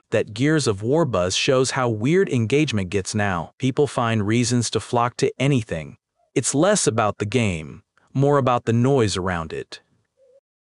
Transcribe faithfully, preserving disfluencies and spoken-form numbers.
that Gears of War buzz shows how weird engagement gets now. People find reasons to flock to anything. It's less about the game, more about the noise around it.